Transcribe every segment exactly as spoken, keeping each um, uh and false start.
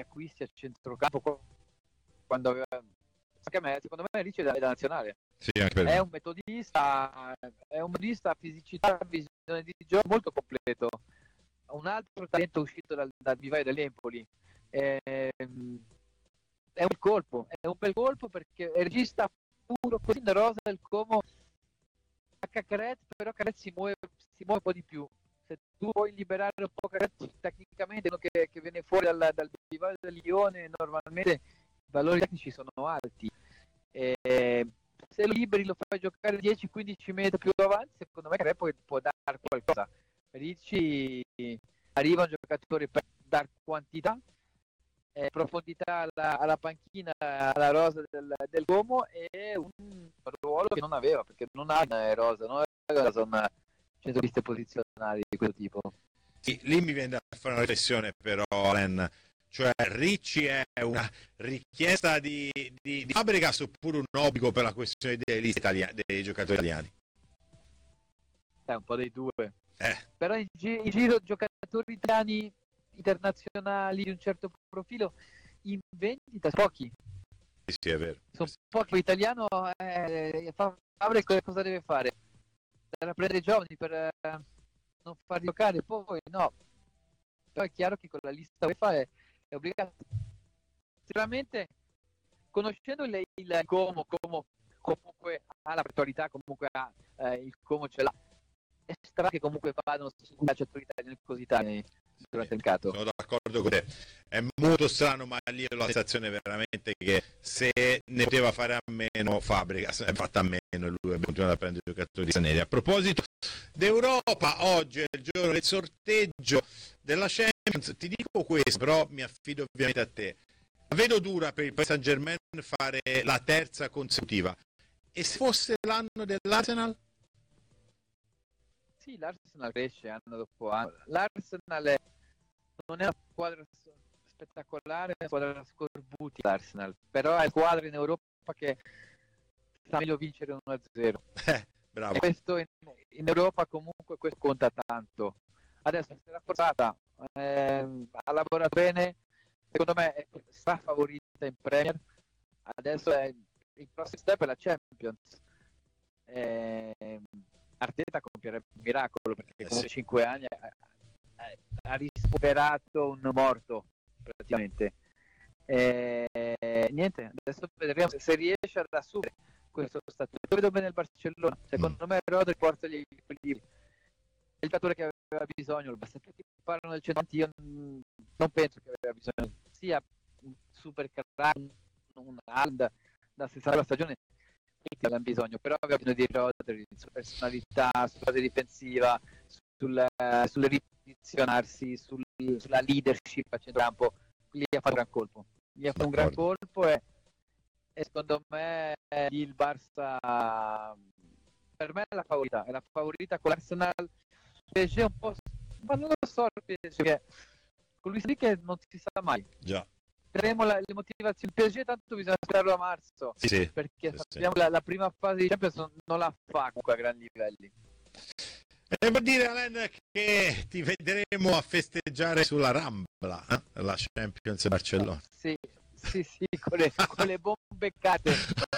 acquisti a centrocampo quando aveva, anche a me, secondo me Ricci è da, è da nazionale. Sì, anche per è me. un metodista, è un metodista, fisicità, visione di gioco molto completo. Un altro talento uscito dal, dal vivaio dell'Empoli. È, è un bel colpo, è un bel colpo perché è regista puro, così da rosa del Como a Caret, però Caret si muove, si muove un po' di più. Se tu vuoi liberare un po' Caret tecnicamente, uno che, che viene fuori dal, dal vivaio del Lione, normalmente i valori tecnici sono alti. E se lo liberi, lo fai giocare dieci quindici metri più avanti, secondo me Caret può, può dare qualcosa. Ricci arriva un giocatore per dar quantità, eh, profondità alla, alla panchina, alla rosa del, del Como, e un ruolo che non aveva, perché non ha una rosa, non aveva una centraliste posizionali di questo tipo. Sì, lì mi viene da fare una riflessione però, Len, cioè Ricci è una richiesta di, di, di Fabregas oppure un obbligo per la questione dei, italiani, dei giocatori italiani? È un po' dei due. Eh. Però in, gi- in giro giocatori italiani internazionali di un certo profilo in vendita pochi. Sì, sì, è vero. Sono pochi. L'italiano eh, Fabregas cosa deve fare? Per prendere i giovani, per eh, non farli giocare, poi no. Però è chiaro che con la lista UEFA è, è obbligato. Sicuramente conoscendo il, il Como, Como comunque ha la priorità, comunque ha eh, il Como ce l'ha. È strano che comunque vadano su calciatori italiani così tanti durante il mercato. Sono d'accordo con te, è molto strano, ma lì ho la sensazione veramente che se ne poteva fare a meno Fabregas è fatta a meno e lui ha continuato a prendere giocatori stranieri. A proposito d'Europa, oggi è il giorno del sorteggio della Champions, ti dico questo, però mi affido ovviamente a te. La vedo dura per il Paris Saint-Germain fare la terza consecutiva, e se fosse l'anno dell'Arsenal? Sì, l'Arsenal cresce anno dopo anno. L'Arsenal è, non è una squadra spettacolare, è una squadra da scorbuti l'Arsenal, però è una squadra in Europa che sa meglio vincere uno a zero. Eh, bravo. E questo in, in Europa comunque questo conta tanto. Adesso si è rafforzata, eh, ha lavorato bene, secondo me è sta favorita in Premier. Adesso è, il prossimo step è la Champions. Eh, Arteta compierebbe un miracolo, perché comunque sì. cinque anni ha, ha rispolverato un morto praticamente. E, niente, adesso vedremo se, se riesce ad assumere questo stato. Io vedo bene il Barcellona, secondo mm. me Rodri porta gli equilibri, è il giocatore che aveva bisogno. Basta che ti parlano del centravanti, io non penso che aveva bisogno sia un super crack, un Haaland da sessanta la stagione, aveva bisogno, però aveva bisogno di Rodri, sulla personalità, sulla fase difensiva, sul, sul riposizionarsi, sul, sulla leadership a centrocampo. Lì ha fatto un gran colpo, gli ha fatto un gran colpo e, e secondo me il Barça per me è la favorita, è la favorita con l'Arsenal. P S G un po', ma non lo so, perché con Luis Enrique non si sa mai. Già. Vedremo la, le motivazioni. Il P S G tanto bisogna aspettare a marzo, sì, sì, perché sì, sappiamo sì. La, la prima fase di Champions non, non la fa comunque a grandi livelli. E per dire, Alain, che ti vedremo a festeggiare sulla Rambla, eh? La Champions Barcellona. Sì, sì, sì, con le, con le bombe beccate.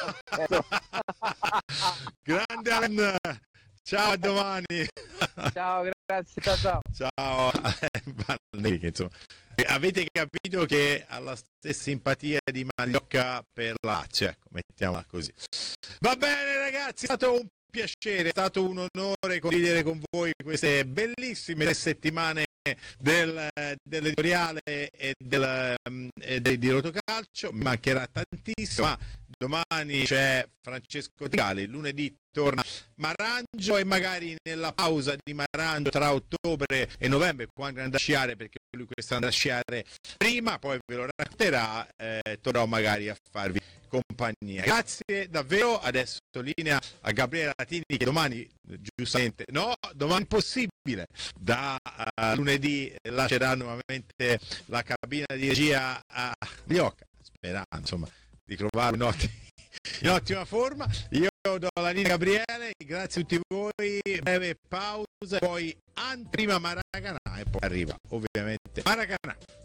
Grande Alain, ciao, a domani. Ciao, grazie, ciao ciao. Ciao. Insomma, avete capito che ha la stessa simpatia di Magliocca per l'Acce, ecco, mettiamola così. Va bene ragazzi, è stato un piacere, è stato un onore condividere con voi queste bellissime tre settimane del, dell'editoriale e, del, e del, di Rotocalcio. Mi mancherà tantissimo, ma domani c'è Francesco Tigali, lunedì torna Marangio, e magari nella pausa di Marangio tra ottobre e novembre, quando andrà a sciare, perché lui quest'anno andrà a sciare prima, poi ve lo racconterà, eh, tornerò magari a farvi compagnia. Grazie davvero, adesso linea a Gabriele Latini, che domani giustamente no, domani possibile, da uh, lunedì lascerà nuovamente la cabina di regia a Liocca, sperando insomma di trovarlo in, otti- in ottima forma. Io do la linea a Gabriele, grazie a tutti voi, breve pausa, poi prima Maracanã e poi arriva ovviamente Maracanã.